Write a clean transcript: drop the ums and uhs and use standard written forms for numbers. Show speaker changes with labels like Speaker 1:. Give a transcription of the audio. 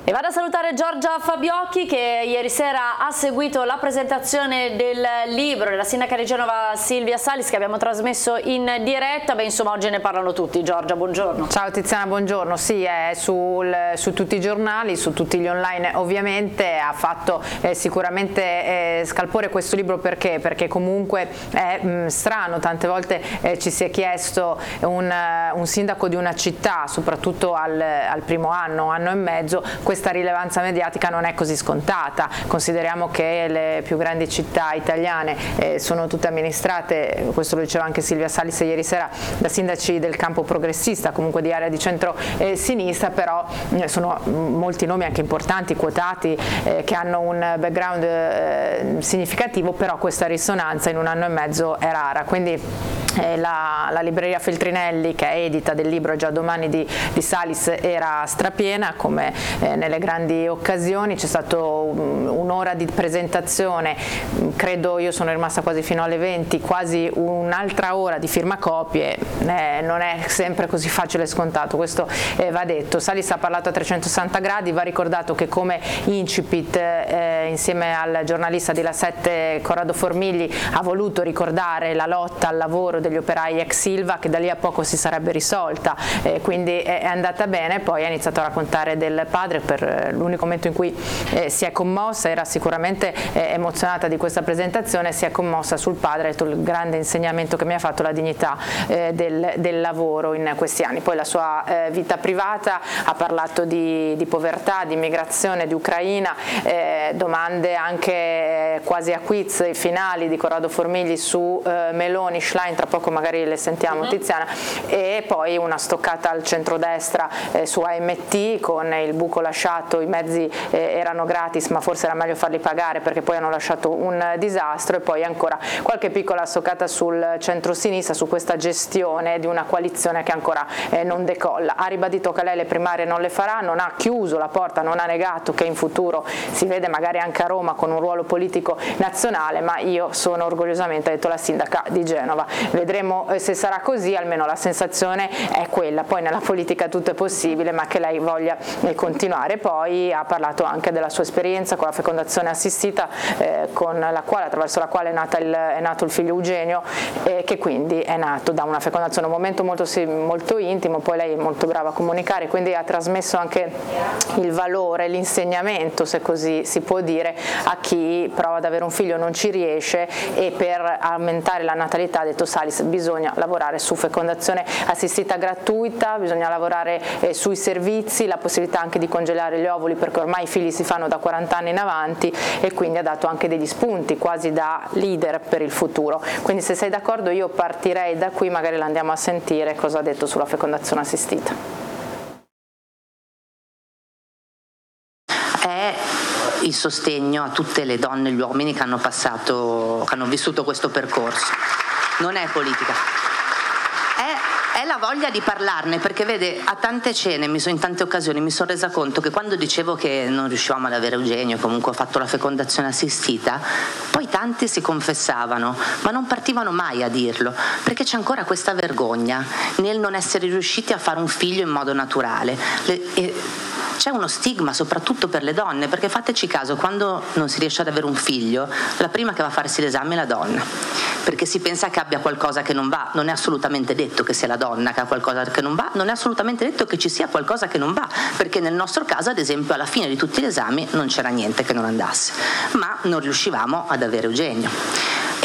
Speaker 1: E vado a salutare Giorgia Fabiocchi, che ieri sera ha seguito la presentazione del libro della sindaca di Genova Silvia Salis, che abbiamo trasmesso in diretta. Beh, insomma, oggi ne parlano tutti. Giorgia, buongiorno.
Speaker 2: Ciao Tiziana, buongiorno. Sì, è su tutti i giornali, su tutti gli online ovviamente. Ha fatto sicuramente scalpore questo libro perché comunque è strano, tante volte ci si è chiesto un sindaco di una città, soprattutto al primo anno e mezzo, questa rilevanza mediatica non è così scontata. Consideriamo che le più grandi città italiane sono tutte amministrate, questo lo diceva anche Silvia Salis ieri sera, da sindaci del campo progressista, comunque di area di centro-sinistra, però sono molti nomi anche importanti, quotati, che hanno un background significativo, però questa risonanza in un anno e mezzo è rara. Quindi la libreria Feltrinelli, che è edita del libro Già domani di Salis, era strapiena come nelle grandi occasioni. C'è stato un'ora di presentazione, credo, io sono rimasta quasi fino alle 20, quasi un'altra ora di firmacopie. Non è sempre così facile e scontato, questo va detto. Salis ha parlato a 360 gradi, va ricordato che come incipit insieme al giornalista di La 7 Corrado Formigli ha voluto ricordare la lotta al lavoro degli operai ex Ilva, che da lì a poco si sarebbe risolta, quindi è andata bene. Poi ha iniziato a raccontare del padre, per l'unico momento in cui si è commossa, era sicuramente emozionata di questa presentazione, si è commossa sul padre, ha detto: il grande insegnamento che mi ha fatto, la dignità del lavoro in questi anni. Poi la sua vita privata, ha parlato di povertà, di immigrazione, di Ucraina, domande anche quasi a quiz, i finali di Corrado Formigli su Meloni, Schlein, tra poco magari le sentiamo, Tiziana, e poi una stoccata al centrodestra su AMT, con il buco lasciato, i mezzi erano gratis ma forse era meglio farli pagare perché poi hanno lasciato un disastro, e poi ancora qualche piccola stoccata sul centro-sinistra, su questa gestione di una coalizione che ancora non decolla. Ha ribadito che lei le primarie non le farà, non ha chiuso la porta, non ha negato che in futuro si vede magari anche a Roma con un ruolo politico nazionale, ma io sono orgogliosamente, ha detto la sindaca di Genova. Vedremo se sarà così, almeno la sensazione è quella. Poi nella politica tutto è possibile, ma che lei voglia continuare. Poi ha parlato anche della sua esperienza con la fecondazione assistita, attraverso la quale è nato il figlio Eugenio, che quindi è nato da una fecondazione, un momento molto intimo. Poi lei è molto brava a comunicare, quindi ha trasmesso anche il valore, l'insegnamento, se così si può dire, a chi prova ad avere un figlio, non ci riesce, e per aumentare la natalità, ha detto Salis, bisogna lavorare su fecondazione assistita gratuita, bisogna lavorare sui servizi, la possibilità anche di congelare gli ovuli, perché ormai i figli si fanno da 40 anni in avanti, e quindi ha dato anche degli spunti quasi da leader per il futuro. Quindi se sei d'accordo io partirei da qui, magari la andiamo a sentire cosa ha detto sulla fecondazione assistita.
Speaker 3: È il sostegno a tutte le donne e gli uomini che hanno vissuto questo percorso. Non è politica, è la voglia di parlarne, perché vede, a tante cene, in tante occasioni mi sono resa conto che quando dicevo che non riuscivamo ad avere Eugenio, comunque ho fatto la fecondazione assistita, poi tanti si confessavano, ma non partivano mai a dirlo, perché c'è ancora questa vergogna nel non essere riusciti a fare un figlio in modo naturale. C'è uno stigma soprattutto per le donne, perché fateci caso, quando non si riesce ad avere un figlio, la prima che va a farsi l'esame è la donna, perché si pensa che abbia qualcosa che non va. Non è assolutamente detto che sia la donna che ha qualcosa che non va, non è assolutamente detto che ci sia qualcosa che non va, perché nel nostro caso, ad esempio, alla fine di tutti gli esami non c'era niente che non andasse, ma non riuscivamo ad avere Eugenio.